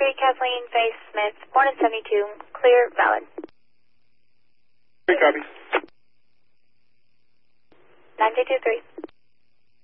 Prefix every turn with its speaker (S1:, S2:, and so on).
S1: Kathleen Faith Smith, born in 72, clear, valid.
S2: Copy.
S1: 9223.